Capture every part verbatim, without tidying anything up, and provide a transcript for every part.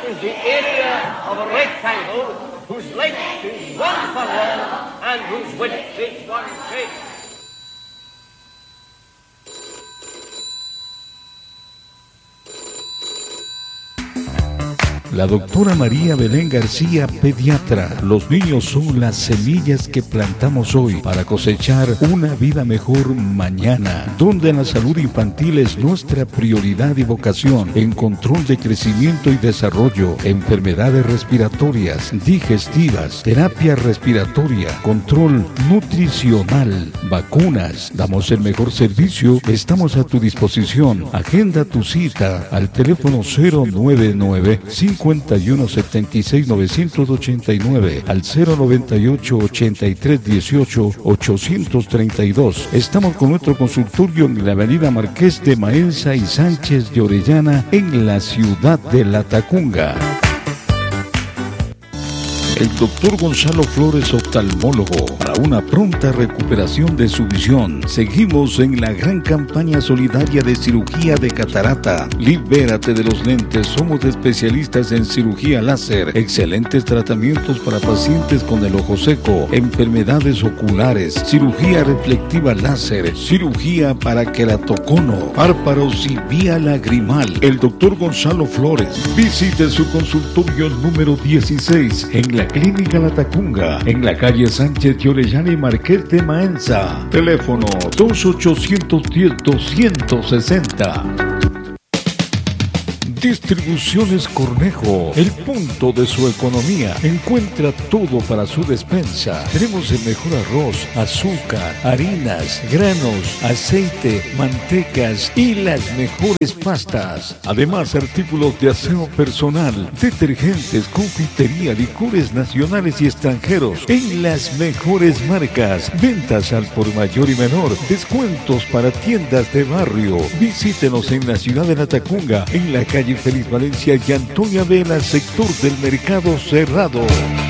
is the area of a rectangle whose length is one furlong and whose width is one cubit. La doctora María Belén García, pediatra. Los niños son las semillas que plantamos hoy para cosechar una vida mejor mañana, donde la salud infantil es nuestra prioridad y vocación, en control de crecimiento y desarrollo, enfermedades respiratorias, digestivas, terapia respiratoria, control nutricional, vacunas. Damos el mejor servicio, estamos a tu disposición. Agenda tu cita al teléfono cero nueve nueve, cincuenta y uno setenta y seis, novecientos ochenta y nueve, al cero noventa y ocho, ochenta y tres, dieciocho, ochocientos treinta y dos. Estamos con nuestro consultorio en la avenida Marqués de Maenza y Sánchez de Orellana, en la ciudad de Latacunga. El doctor Gonzalo Flores, oftalmólogo, para una pronta recuperación de su visión. Seguimos en la gran campaña solidaria de cirugía de catarata. Libérate de los lentes. Somos especialistas en cirugía láser. Excelentes tratamientos para pacientes con el ojo seco, enfermedades oculares, cirugía reflectiva láser, cirugía para queratocono, párpados y vía lagrimal. El doctor Gonzalo Flores. Visite su consultorio número dieciséis en la Clínica Latacunga, en la calle Sánchez de Orellana y Marqués de Maenza. Teléfono dos ochocientos diez, doscientos sesenta. Distribuciones Cornejo, el punto de su economía. Encuentra todo para su despensa. Tenemos el mejor arroz, azúcar, harinas, granos, aceite, mantecas y las mejores pastas. Además, artículos de aseo personal, detergentes, confitería, licores nacionales y extranjeros en las mejores marcas. Ventas al por mayor y menor. Descuentos para tiendas de barrio. Visítenos en la ciudad de Latacunga, en la calle Feliz Valencia y Antonia Vela, sector del Mercado Cerrado.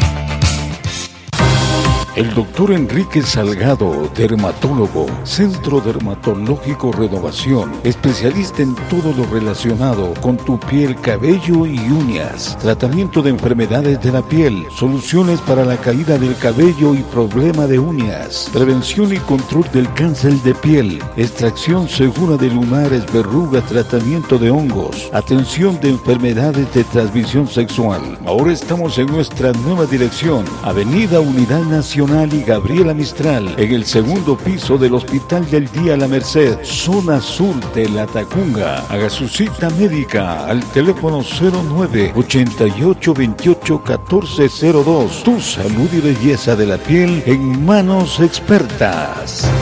El doctor Enrique Salgado, dermatólogo, Centro Dermatológico Renovación, especialista en todo lo relacionado con tu piel, cabello y uñas, tratamiento de enfermedades de la piel, soluciones para la caída del cabello y problema de uñas, prevención y control del cáncer de piel, extracción segura de lunares, verrugas, tratamiento de hongos, atención de enfermedades de transmisión sexual. Ahora estamos en nuestra nueva dirección, Avenida Unidad Nacional y Gabriela Mistral, en el segundo piso del Hospital del Día La Merced, zona sur de Latacunga. Haga su cita médica al teléfono cero nueve, ochenta y ocho, veintiocho, catorce cero dos. Tu salud y belleza de la piel en manos expertas.